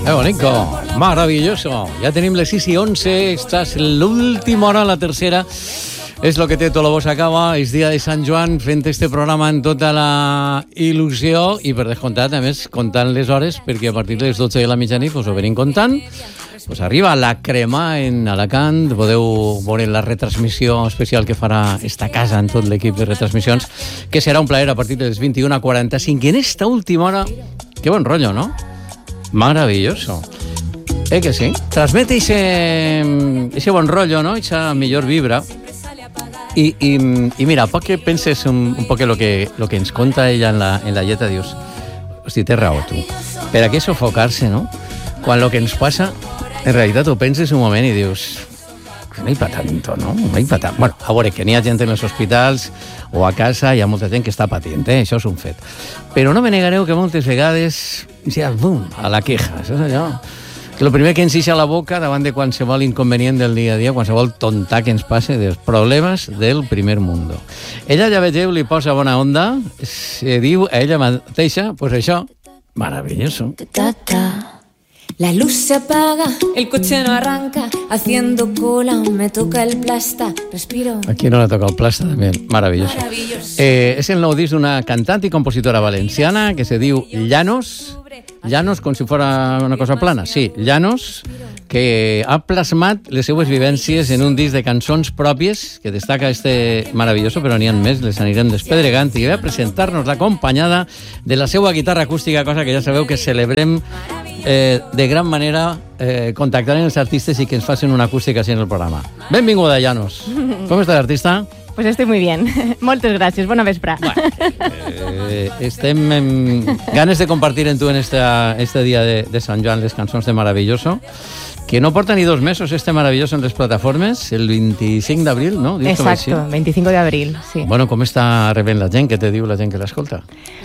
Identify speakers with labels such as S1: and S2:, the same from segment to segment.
S1: bonico, maravilloso. Ja tenim les 6:11, estàs l'última hora, la tercera. És lo que té tot lo bo s'acaba, és dia de Sant Joan, fent este programa amb tota la il·lusió i per descomptat, a més, comptant les hores, perquè a partir de les 12 de la mitjanit us ho venim comptant. Pues arriba la crema en Alacant, podeu veure la retransmissió especial que farà esta casa en tot l'equip de retransmissions, que serà un plaer a partir de les 21:45. I en esta última hora, qué bon rotllo, ¿no? Maravilloso. Que sí? Transmete ese bon rotllo, ¿no? Esa millor vibra. I mira, poc que penses un poc lo que ens conta ella en la lletra, dius, hosti, té raó, tu. Per a què sofocar-se, no? Quan lo que ens passa, en realitat ho penses un moment i dius, no hi pa tanto, no? No hi pa tant. Bueno, a veure, que n'hi ha gent en els hospitals o a casa, hi ha molta gent que està patint, això és un fet. Però no me negareu que moltes vegades, ja, bum, a la queja, saps allò? Que el primer que ens eixa a la boca davant de qualsevol inconvenient del dia a dia, qualsevol tonta que ens passe, dels problemes del primer mundo. Ella, ja vegeu, li posa bona onda, se diu a ella mateixa, pues això, maravilloso.
S2: La luz se apaga, el coche no arranca, haciendo cola me toca el plasta, respiro.
S1: Aquí no le toca el plasta, també, maravilloso. És el nou disc d'una cantant i compositora valenciana que se diu Llanos. Llanos com si fora una cosa plana. Sí, Llanos, que ha plasmat les seues vivències en un disc de cançons pròpies que destaca este maravilloso, però n'hi ha més, les anirem despedregant, i ve a presentar-nos l'acompanyada de la seva guitarra acústica, cosa que ja sabeu que celebrem de gran manera contactant els artistes i que ens facin una acústica així en el programa. Benvinguda, Llanos. Com està l'artista?
S3: Pues estoy muy bien. Moltes gràcies. Bona vesprà.
S1: Estem amb ganes de compartir en tu en este dia de Sant Joan les cançons de Maravilloso, que no porta ni 2 mesos este Maravilloso en les plataformes, el 25 d'abril, ¿no?
S3: Exacto, 25 de abril, sí.
S1: Bueno, com està rebent la gent? Què te diu la gent que l'escolta?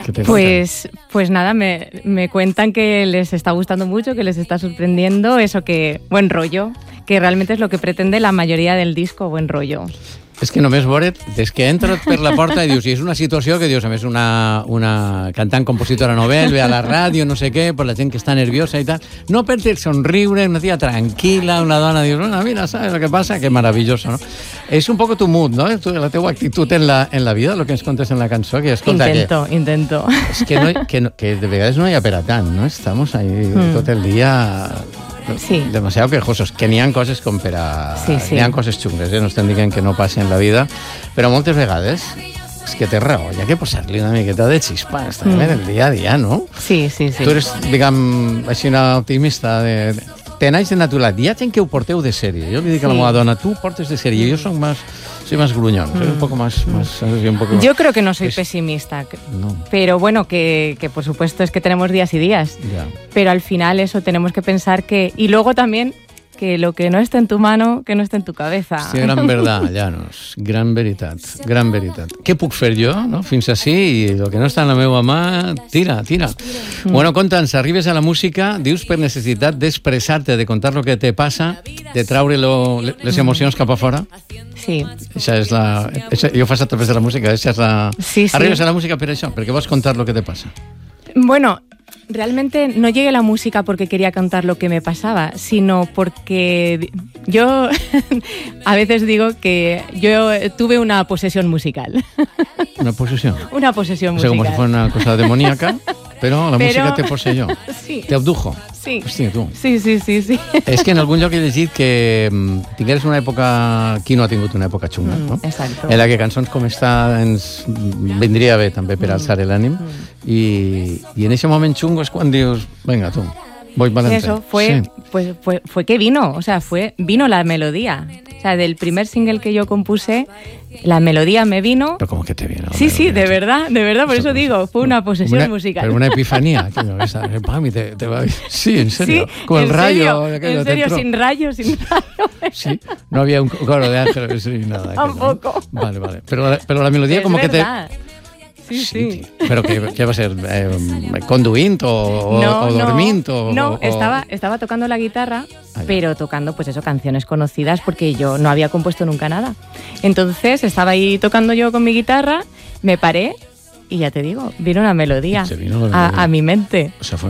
S3: Pues nada, me cuentan que les está gustando mucho, que les está sorprendiendo, eso que buen rollo, que realmente es lo que pretende la mayoría del disco, buen rollo.
S1: És que només veure't, des que entres per la porta i dius, i és una situació que dius, a més, una cantant compositora novel, ve a la ràdio, no sé què, per la gent que està nerviosa i tal, no perdre el somriure, una tia tranquil·la, una dona, dius, mira, ¿sabes lo que pasa? Que maravilloso, ¿no? És un poco tu mood, ¿no? La teua actitud en la vida, lo que ens contes en la cançó, que escolta,
S3: Intento.
S1: És que de vegades no hi ha per a tant, no? Estamos ahí tot el dia... Sí. Demasiado quejosos, que n'hi ha coses com per a... Sí. N'hi ha coses xungues, no estem dient que no passi en la vida, però moltes vegades és que té raó, hi ha que posar-li una miqueta de xispa, està en el dia a dia, no?
S3: Sí.
S1: Tu eres, diguem, així una optimista, te naix de natural. Hi ha gent que ho porteu de sèrie. Jo li dic a la meva dona, tu portes de sèrie, jo soy más gruñón, soy un poco más
S3: Yo creo que no soy pesimista, no. Pero bueno, que por supuesto es que tenemos días y días, pero al final eso tenemos que pensar que, y luego también que lo que no esté en tu mano, que no esté en tu cabeza.
S1: Sí, gran verdad, Llanos, gran veritat. Què puc fer jo, no? Fins ací, i el que no està en la meva mà, tira. Bueno, conta'ns, arribes a la música, dius per necessitat d'expressar-te, de contar lo que te passa, de traure les emocions cap a fora.
S3: Sí.
S1: Jo ho fas a través de la música,
S3: Sí.
S1: Arribes a la música per això, perquè vols contar lo que te passa.
S3: Bueno, realmente no llegué a la música porque quería contar lo que me pasaba, sino porque yo a veces digo que yo tuve una posesión musical.
S1: ¿Una posesión?
S3: Una posesión musical.
S1: O sea, como si fuera una cosa demoníaca, pero la música te poseyó.
S3: Sí.
S1: Te abdujo.
S3: Sí.
S1: Hòstia, tu.
S3: Sí.
S1: És que en algun lloc he llegit que tingueres una època... Qui no ha tingut una època xunga, no?
S3: Exacto.
S1: En la que cançons com esta ens vindria bé també per alçar l'ànim. I en ese moment xungo és quan dius, venga, tu, voy para adelante.
S3: Eso fue que vino, o sea, vino la melodía. O sea, del primer single que yo compuse, la melodía me vino.
S1: Pero ¿cómo que te vino?
S3: Sí, de verdad, por eso digo, fue una posesión musical.
S1: Pero una epifanía. Te va... Sí, en serio. Sí, con el rayo.
S3: En serio, sin rayo.
S1: Sí, no había un coro de ángeles ni nada.
S3: Tampoco.
S1: ¿no? Vale. Pero la melodía como
S3: verdad.
S1: que te... Sí. ¿Pero qué va a ser? ¿Conduint o dormint?
S3: No, estaba tocando la guitarra, pero tocando, pues eso, canciones conocidas, porque yo no había compuesto nunca nada. Entonces estaba ahí tocando yo con mi guitarra, me paré y ya te digo, vino una melodía a mi mente.
S1: O sea, fue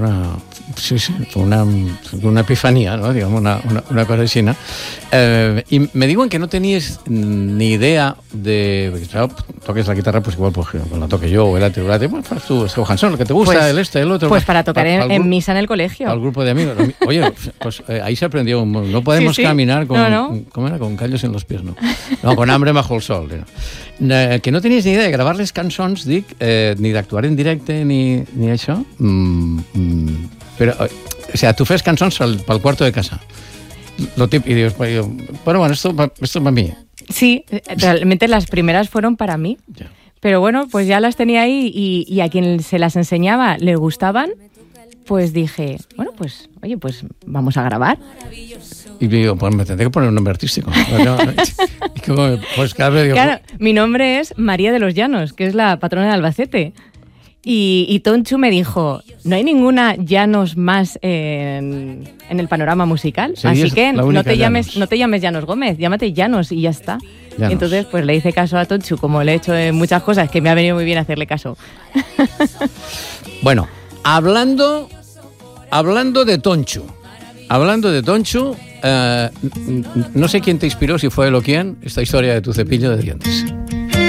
S1: una epifanía, ¿no? Digamos, una cosa así, ¿no? Y me digo que no tenías ni idea de... Porque, claro, toques la guitarra, pues igual pues, la toque yo o el otro. Bueno, tú, Johansson, lo que te gusta, pues, el otro.
S3: Pues para tocar en misa en el colegio.
S1: Al grupo de amigos. Oye, pues ahí se aprendió. No podemos caminar con... ¿Cómo era? Con callos en los pies, ¿no? No, con hambre bajo el sol. ¿no? Que no tenías ni idea de grabar les cançons, dic, ni d'actuar en directe, ni això. Pero, o sea, tú fes cançons pel cuarto de casa. Y digo, bueno, esto para mí.
S3: Sí, realmente las primeras fueron para mí. Ya. Pero bueno, pues ya las tenía ahí y a quien se las enseñaba le gustaban, pues dije, bueno, pues, oye, pues vamos a grabar.
S1: Y digo, pues me tendré que poner un nombre artístico. Pues
S3: claro, mi nombre es María de los Llanos, que es la patrona de Albacete. Y Tonchu me dijo, no hay ninguna Llanos más en el panorama musical, así que no te llames Llanos Gómez, llámate Llanos y ya está. Llanos. Entonces, pues le hice caso a Tonchu, como le he hecho en muchas cosas, que me ha venido muy bien hacerle caso.
S1: Bueno, hablando de Tonchu, no sé quién te inspiró, si fue él o quién, esta historia de tu cepillo de dientes.